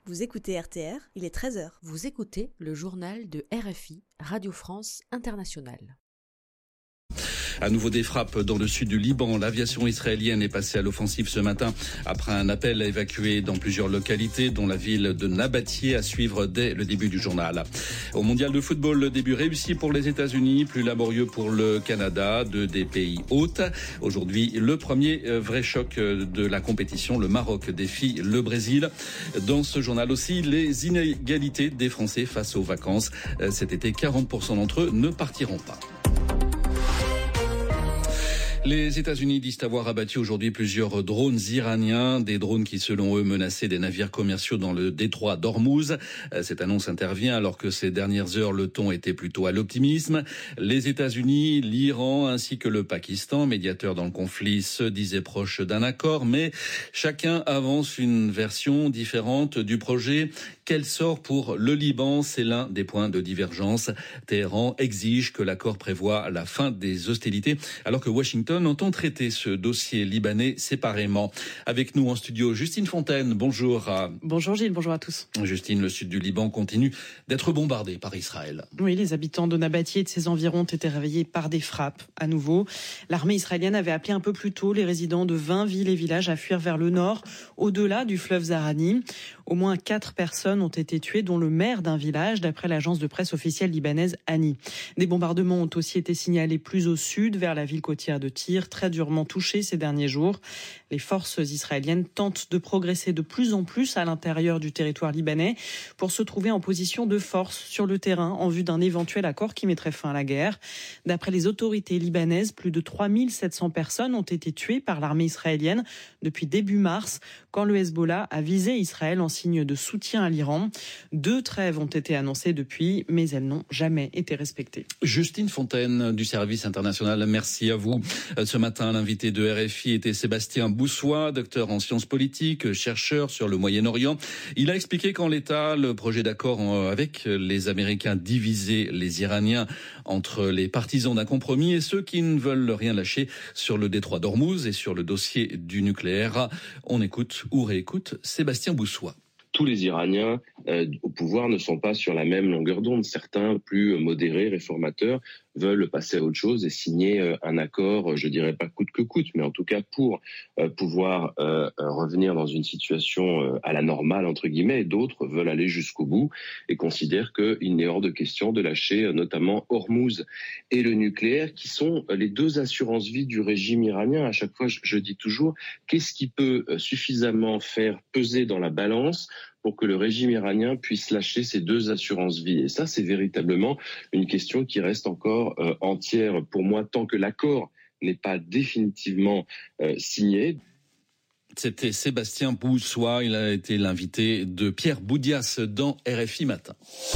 Vous écoutez RTR, il est 13h. Vous écoutez le journal de RFI, Radio France Internationale. À nouveau des frappes dans le sud du Liban. L'aviation israélienne est passée à l'offensive ce matin après un appel à évacuer dans plusieurs localités, dont la ville de Nabatieh, à suivre dès le début du journal. Au mondial de football, le début réussi pour les États-Unis, plus laborieux pour le Canada, deux des pays hôtes. Aujourd'hui, le premier vrai choc de la compétition, le Maroc défie le Brésil. Dans ce journal aussi, les inégalités des Français face aux vacances. Cet été, 40% d'entre eux ne partiront pas. Les États-Unis disent avoir abattu aujourd'hui plusieurs drones iraniens, des drones qui, selon eux, menaçaient des navires commerciaux dans le détroit d'Ormuz. Cette annonce intervient alors que ces dernières heures, le ton était plutôt à l'optimisme. Les États-Unis, l'Iran ainsi que le Pakistan, médiateurs dans le conflit, se disaient proches d'un accord, mais chacun avance une version différente du projet. Quel sort pour le Liban? C'est l'un des points de divergence. Téhéran exige que l'accord prévoie la fin des hostilités, alors que Washington entend traiter ce dossier libanais séparément. Avec nous en studio, Justine Fontaine, bonjour. Bonjour Gilles, bonjour à tous. Justine, le sud du Liban continue d'être bombardé par Israël. Oui, les habitants de Nabatieh et de ses environs ont été réveillés par des frappes à nouveau. L'armée israélienne avait appelé un peu plus tôt les résidents de 20 villes et villages à fuir vers le nord, au-delà du fleuve Zahrani. Au moins 4 personnes ont été tuées, dont le maire d'un village, d'après l'agence de presse officielle libanaise Ani. Des bombardements ont aussi été signalés plus au sud, vers la ville côtière de Tyr, très durement touchée ces derniers jours. Les forces israéliennes tentent de progresser de plus en plus à l'intérieur du territoire libanais pour se trouver en position de force sur le terrain en vue d'un éventuel accord qui mettrait fin à la guerre. D'après les autorités libanaises, plus de 3700 personnes ont été tuées par l'armée israélienne depuis début mars, quand le Hezbollah a visé Israël en signe de soutien à l'Iran. 2 trêves ont été annoncées depuis, mais elles n'ont jamais été respectées. Justine Fontaine du service international, merci à vous. Ce matin, l'invité de RFI était Sébastien Boussois, docteur en sciences politiques, chercheur sur le Moyen-Orient. Il a expliqué qu'en l'état, le projet d'accord avec les Américains divisait les Iraniens entre les partisans d'un compromis et ceux qui ne veulent rien lâcher sur le détroit d'Ormuz et sur le dossier du nucléaire. On écoute ou réécoute Sébastien Boussois. Tous les Iraniens au pouvoir ne sont pas sur la même longueur d'onde. Certains, plus modérés, réformateurs, veulent passer à autre chose et signer un accord, je dirais pas coûte que coûte, mais en tout cas pour pouvoir revenir dans une situation à la normale, entre guillemets. Et d'autres veulent aller jusqu'au bout et considèrent qu'il n'est hors de question de lâcher notamment Ormuz et le nucléaire, qui sont les 2 assurances-vie du régime iranien. À chaque fois, je dis toujours, qu'est-ce qui peut suffisamment faire peser dans la balance pour que le régime iranien puisse lâcher ces 2 assurances-vie. Et ça, c'est véritablement une question qui reste encore entière pour moi tant que l'accord n'est pas définitivement signé. C'était Sébastien Boussois, il a été l'invité de Pierre Boudias dans RFI Matin.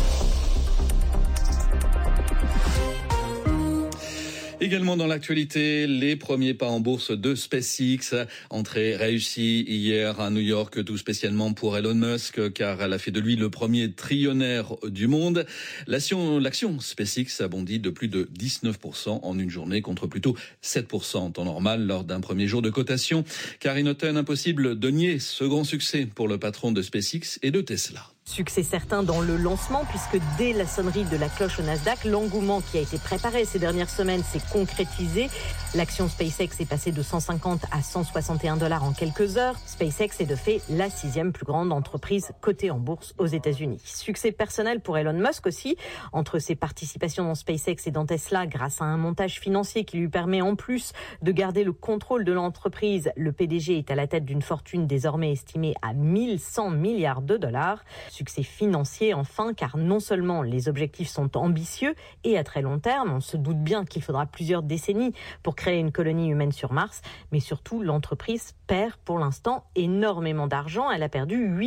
Également dans l'actualité, les premiers pas en bourse de SpaceX. Entrée réussie hier à New York, tout spécialement pour Elon Musk, car elle a fait de lui le premier trillionnaire du monde. L'action SpaceX a bondi de plus de 19% en une journée, contre plutôt 7% en temps normal lors d'un premier jour de cotation. Karine Houghton, impossible de nier ce grand succès pour le patron de SpaceX et de Tesla. Succès certain dans le lancement, puisque dès la sonnerie de la cloche au Nasdaq, l'engouement qui a été préparé ces dernières semaines s'est concrétisé. L'action SpaceX est passée de 150 à 161 $ en quelques heures. SpaceX est de fait la 6e plus grande entreprise cotée en bourse aux États-Unis. Succès personnel pour Elon Musk aussi, entre ses participations dans SpaceX et dans Tesla, grâce à un montage financier qui lui permet en plus de garder le contrôle de l'entreprise. Le PDG est à la tête d'une fortune désormais estimée à 1100 milliards $. Succès financier enfin, car non seulement les objectifs sont ambitieux et à très long terme, on se doute bien qu'il faudra plusieurs décennies pour créer une colonie humaine sur Mars, mais surtout l'entreprise perd pour l'instant énormément d'argent. Elle a perdu